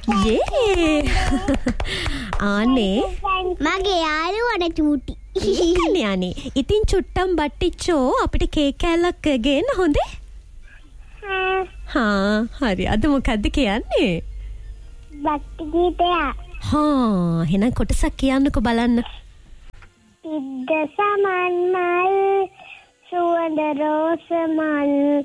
යේ ආනේ මගේ යාළුවට චූටි. කල්යාණී ඉතින් චුට්ටම් බට්ටිච්චෝ අපිට කේක් කෑල්ලක් ගේන්න හොඳේ? හා හරි අද මොකද්ද කියන්නේ? බට්ටි ගීතයක්. එහෙනම් කොටසක් කියන්නකෝ බලන්න. ඉද්ද සමන් මල් සුවඳ රෝස මල්